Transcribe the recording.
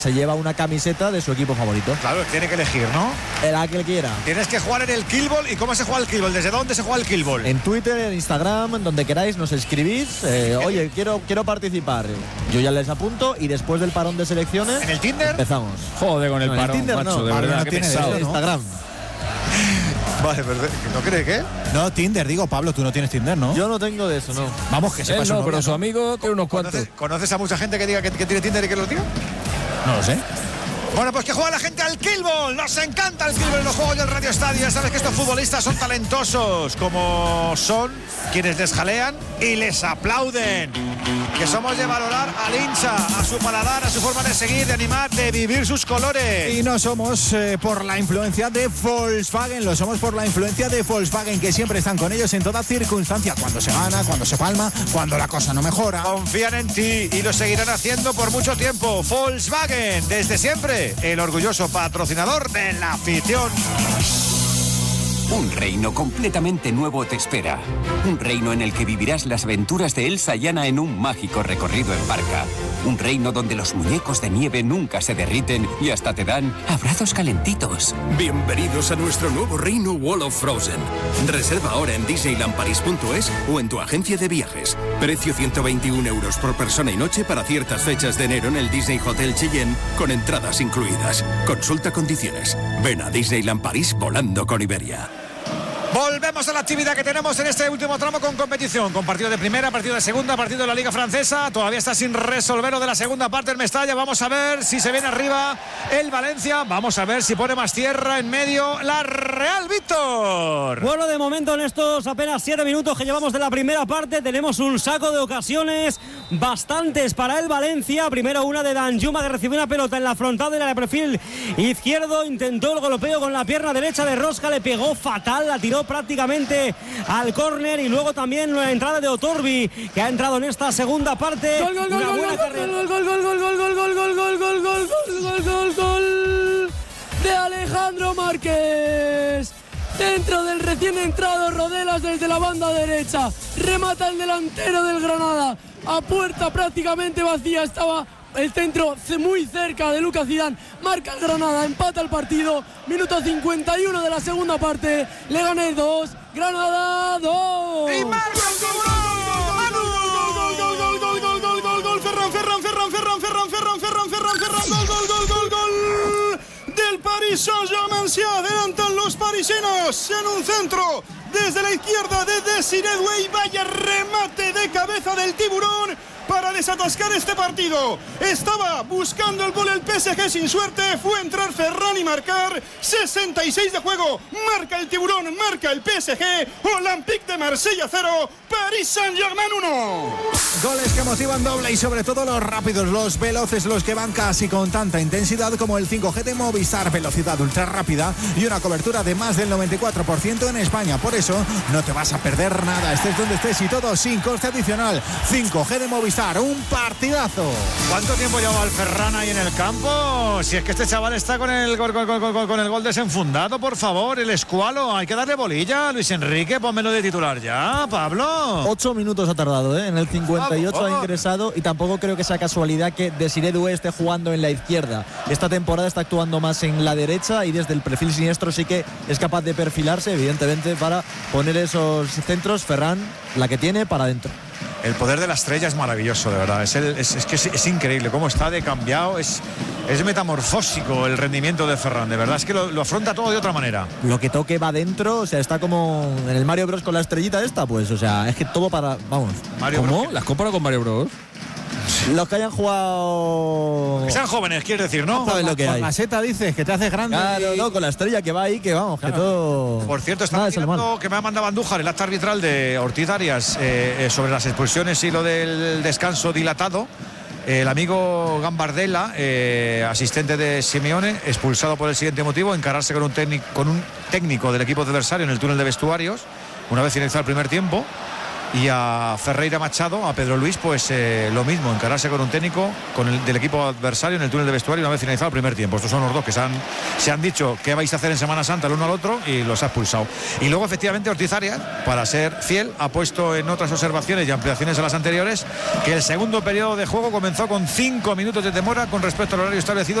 se lleva una camiseta de su equipo favorito. Claro, tiene que elegir, ¿no? El que quiera. Tienes que jugar en el Killball. ¿Y cómo se juega el Killball? ¿Desde dónde se juega el Killball? En Twitter, en Instagram, en donde queráis, nos escribís. Oye, quiero participar. Yo ya les apunto y después del parón de selecciones. ¿En el Tinder? Empezamos. Joder, con el parón, Tinder, macho, no, de verdad, no qué tiene pesado. eso, En ¿no? Instagram. Vale, pero ¿no cree qué? No, Tinder, digo, Pablo, tú no tienes Tinder, ¿no? Yo no tengo de eso, no. Vamos, que sepas Él no, su pero novia, su ¿no? amigo tiene unos cuantos. ¿Conoces a mucha gente que diga que tiene Tinder y que lo diga? No lo sé. Bueno, pues que juega la gente al Killball. Nos encanta el Killball en los juegos del Radio Estadio. Ya sabes que estos futbolistas son talentosos, como son quienes les jalean y les aplauden. Que somos de valorar al hincha, a su paladar, a su forma de seguir, de animar, de vivir sus colores. Y no somos por la influencia de Volkswagen, lo somos por la influencia de Volkswagen, que siempre están con ellos en toda circunstancia, cuando se gana, cuando se palma, cuando la cosa no mejora. Confían en ti y lo seguirán haciendo por mucho tiempo. Volkswagen, desde siempre, el orgulloso patrocinador de la afición. Un reino completamente nuevo te espera. Un reino en el que vivirás las aventuras de Elsa y Anna en un mágico recorrido en barca. Un reino donde los muñecos de nieve nunca se derriten y hasta te dan abrazos calentitos. Bienvenidos a nuestro nuevo reino Wall of Frozen. Reserva ahora en disneylandparis.es o en tu agencia de viajes. Precio 121 euros por persona y noche para ciertas fechas de enero en el Disney Hotel Cheyenne con entradas incluidas. Consulta condiciones. Ven a Disneyland París volando con Iberia. Volvemos a la actividad que tenemos en este último tramo con competición, con partido de primera, partido de segunda, partido de la Liga Francesa. Todavía está sin resolver lo de la segunda parte el Mestalla. Vamos a ver si se viene arriba el Valencia. Vamos a ver si pone más tierra en medio la Real, Víctor. Bueno, de momento en estos apenas 7 minutos que llevamos de la primera parte tenemos un saco de ocasiones bastantes para el Valencia. Primero una de Danjuma, que recibió una pelota en la frontal de perfil izquierdo, intentó el golpeo con la pierna derecha de Rosca, le pegó fatal, la tiró prácticamente al córner, y luego también la entrada de Otorbi, que ha entrado en esta segunda parte. Gol de Alejandro Márquez. Dentro del recién entrado Rodelas desde la banda derecha. Remata el delantero del Granada. A puerta prácticamente vacía estaba el centro, muy cerca de Lucas Zidane. Marca el Granada, empata el partido. Minuto 51 de la segunda parte. Leganés 2, Granada 2. ¡Y marca el Gol del Paris Saint-Germain. Se adelantan los parisinos en un centro desde la izquierda de Desiré Doué. Vaya remate de cabeza del tiburón para desatascar este partido. Estaba buscando el gol el PSG sin suerte. Fue a entrar Ferran y marcar. 66 de juego. Marca el tiburón, marca el PSG. Olympique de Marsella 0, Paris Saint-Germain 1. Goles que motivan doble y sobre todo los rápidos, los veloces, los que van casi con tanta intensidad como el 5G de Movistar. Velocidad ultra rápida y una cobertura de más del 94% en España. Por eso no te vas a perder nada, estés donde estés, y todo sin coste adicional. 5G de Movistar, un partidazo. ¿Cuánto tiempo lleva el Ferran ahí en el campo? Si es que este chaval está con el gol desenfundado, por favor, el escualo. Hay que darle bolilla. Luis Enrique, pónmelo de titular ya, Pablo. 8 minutos ha tardado, ¿eh? En el 58 ha ingresado, y tampoco creo que sea casualidad que Desiré Doué esté jugando en la izquierda. Esta temporada está actuando más en la derecha, y desde el perfil siniestro sí que es capaz de perfilarse, evidentemente, para poner esos centros. Ferran, la que tiene, para adentro. El poder de la estrella es maravilloso, de verdad. Es increíble cómo está de cambiado. Es metamorfósico el rendimiento de Ferran, de verdad. Es que lo afronta todo de otra manera. Lo que toque va dentro, o sea, está como en el Mario Bros con la estrellita esta, pues, o sea, es que todo para, vamos. ¿Cómo? ¿Las comparo con Mario Bros? Los que hayan jugado... Que sean jóvenes, quieres decir, ¿no? Saben lo que hay. La seta dices que te haces grande. Claro, no, con la estrella que va ahí, que vamos, claro. Que todo... Por cierto, está mirando que me ha mandado Andújar el acta arbitral de Ortiz Arias sobre las expulsiones y lo del descanso dilatado. El amigo Gambardella, asistente de Simeone, expulsado por el siguiente motivo: encararse con un técnico del equipo adversario en el túnel de vestuarios una vez finalizado el primer tiempo. y a Ferreira Machado, a Pedro Luis, pues lo mismo, encararse con un técnico del equipo adversario en el túnel de vestuario una vez finalizado el primer tiempo. Estos son los dos que se han dicho qué vais a hacer en Semana Santa el uno al otro y los ha expulsado. Y luego efectivamente Ortiz Arias, para ser fiel, ha puesto en otras observaciones y ampliaciones a las anteriores que el segundo periodo de juego comenzó con 5 minutos de demora con respecto al horario establecido